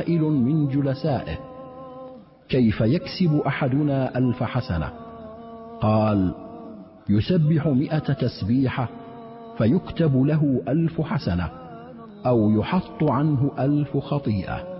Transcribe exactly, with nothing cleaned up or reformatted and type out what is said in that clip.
قائل من جلسائه: كيف يكسب أحدنا ألف حسنة؟ قال: يسبح مئة تسبيحة فيكتب له ألف حسنة، أو يحط عنه ألف خطيئة.